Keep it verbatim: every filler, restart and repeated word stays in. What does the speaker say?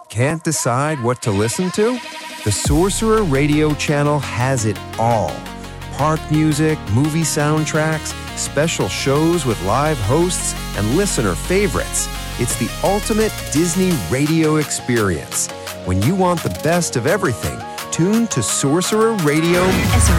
Can't decide what to listen to? The Sorcerer Radio channel has it all. Park music, movie soundtracks, special shows with live hosts, and listener favorites. It's the ultimate Disney radio experience. When you want the best of everything, tune to Sorcerer Radio. S R